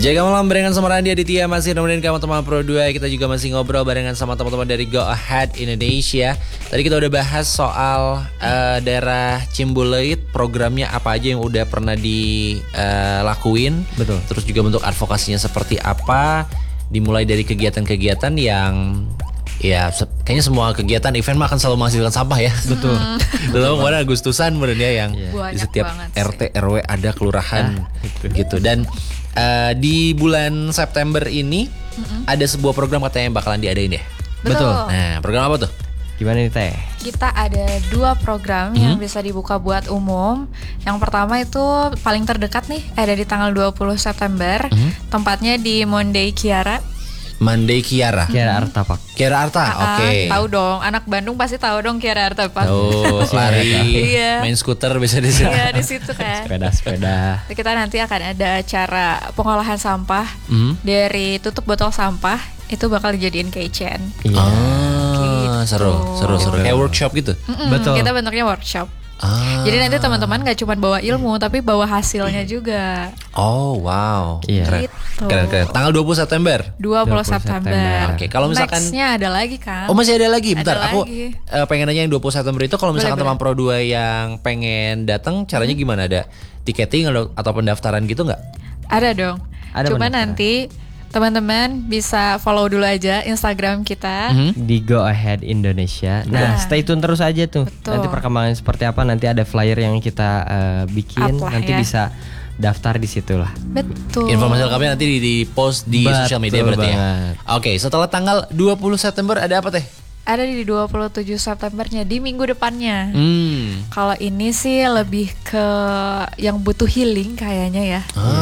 Jaga malam barengan sama Randy Aditya, masih nemenin kamu teman Pro 2. Kita juga masih ngobrol barengan sama teman-teman dari Go Ahead Indonesia. Tadi kita udah bahas soal daerah Ciumbulit, programnya apa aja yang udah pernah dilakuin. Betul. Terus juga bentuk advokasinya seperti apa. Dimulai dari kegiatan-kegiatan yang kayaknya semua kegiatan event mah akan selalu menghasilkan sampah ya. Betul. Belum kemarin Agustusan bener ya yang di setiap RT RW ada kelurahan gitu. Dan di bulan September ini ada sebuah program katanya yang bakalan diadain ya. Betul. Nah, program apa tuh? Gimana nih Teh? Kita ada 2 program yang bisa dibuka buat umum. Yang pertama itu paling terdekat nih, ada di tanggal 20 September. Tempatnya di Monday Kiara. Monday Kiara. Kiara Arta Pak. Kiara Arta, oke. Tahu dong, anak Bandung pasti tahu dong Kiara Arta Pak. Oh, lari, Iya. main skuter bisa di situ. Iya, di situ kan. Sepeda. Kita nanti akan ada acara pengolahan sampah dari tutup botol sampah itu bakal dijadiin keychain. Iya. Seru. Kayak workshop gitu. Betul. Kita bentuknya workshop. Jadi nanti teman-teman gak cuma bawa ilmu tapi bawa hasilnya juga. Oh, wow. Iya. Gitu. Keren. Tanggal 20 September. 20 September. Oke, kalau misalkan Nextnya ada lagi kan? Oh, masih ada lagi. Bentar, Ada aku lagi. pengen nanya yang 20 September itu kalau misalkan Boleh, teman Pro 2 yang pengen datang, caranya gimana? Ada tiketing atau pendaftaran gitu nggak? Ada dong. Ada Cuma pendaftaran. nanti teman-teman bisa follow dulu aja Instagram kita. Di Go Ahead Indonesia. Nah, stay tune terus aja tuh. Betul. Nanti perkembangan seperti apa, nanti ada flyer yang kita bikin, Up lah nanti ya. bisa daftar di situ lah. Betul. Informasi lengkapnya nanti di post di Betul sosial media berarti ya. banget. Oke, setelah tanggal 20 September ada apa teh? Ada di 27 Septembernya di minggu depannya. Kalau ini sih lebih ke yang butuh healing kayaknya ya.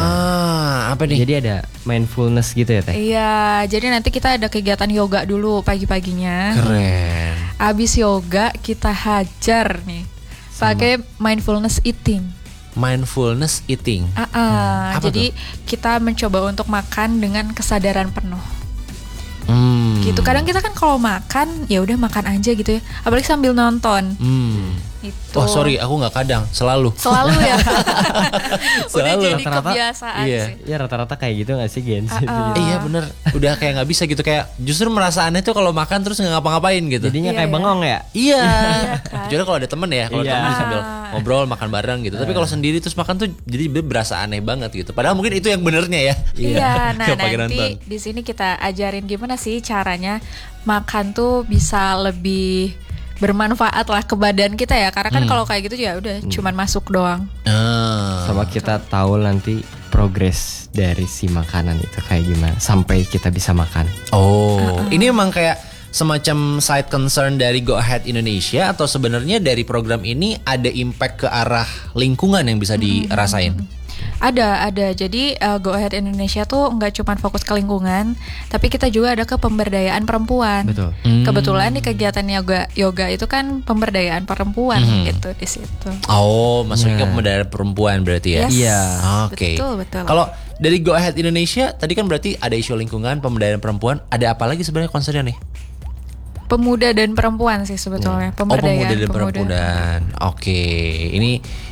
Apa nih? Jadi ada mindfulness gitu ya Teh? Iya, jadi nanti kita ada kegiatan yoga dulu pagi-paginya. Keren. Abis yoga kita hajar nih pakai mindfulness eating. Mindfulness eating. Apa Jadi kita mencoba untuk makan dengan kesadaran penuh. Gitu. Kadang kita kan kalau makan ya udah makan aja gitu ya. Apalagi sambil nonton. Itu. Oh sorry, aku nggak kadang, selalu. Selalu ya. Udah Selalu. jadi Rata-rata. kebiasaan Iya. sih. Ya rata-rata kayak gitu gak sih Gen? Iya bener, udah kayak nggak bisa gitu, kayak justru merasa aneh tuh kalau makan terus nggak ngapa-ngapain gitu. Jadinya Iya, kayak iya. bengong ya? Iya, kan? kecuali kalau ada temen ya, kalau Iya. temen sambil ngobrol makan bareng gitu. Tapi kalau sendiri terus makan tuh jadi berasa aneh banget gitu. Padahal mungkin itu yang benernya ya. Iya, nah Nggak pakai nanti nonton. di sini kita ajarin gimana sih caranya makan tuh bisa lebih bermanfaat lah ke badan kita ya. Karena kan kalau kayak gitu ya udah cuman masuk doang. Sama kita tahu nanti progres dari si makanan itu kayak gimana sampai kita bisa makan. Oh, ini emang kayak semacam side concern dari Go Ahead Indonesia atau sebenarnya dari program ini ada impact ke arah lingkungan yang bisa dirasain? Ada. Jadi Go Ahead Indonesia tuh nggak cuma fokus ke lingkungan, tapi kita juga ada ke pemberdayaan perempuan. Betul. Kebetulan di kegiatan yoga itu kan pemberdayaan perempuan gitu di situ. Oh, maksudnya pemberdayaan perempuan berarti ya? Yes. Iya. Oke. Betul. Kalau dari Go Ahead Indonesia tadi kan berarti ada isu lingkungan, pemberdayaan perempuan, ada apa lagi sebenarnya concernnya nih? Pemuda dan perempuan sih sebetulnya. Oh, pemuda dan pemuda. perempuan. Oke, ini